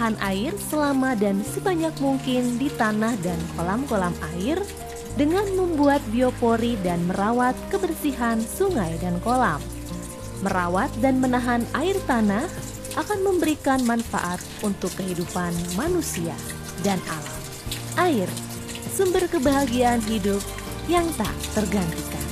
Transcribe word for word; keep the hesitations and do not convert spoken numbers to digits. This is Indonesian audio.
bertahan air selama dan sebanyak mungkin di tanah dan kolam-kolam air dengan membuat biopori dan merawat kebersihan sungai dan kolam. Merawat dan menahan air tanah akan memberikan manfaat untuk kehidupan manusia dan alam. Air, sumber kebahagiaan hidup yang tak tergantikan.